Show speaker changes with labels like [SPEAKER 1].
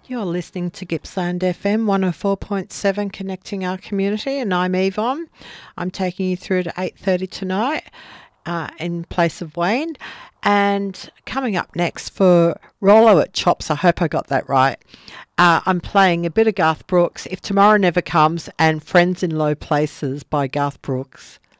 [SPEAKER 1] You're listening to Gippsland FM 104.7, connecting our community, and I'm Yvonne. I'm taking you through to 8:30 tonight in place of Wayne. And coming up next for Rollo at Chops, I hope I got that right, I'm playing a bit of Garth Brooks, If Tomorrow Never Comes, and Friends in Low Places by Garth Brooks.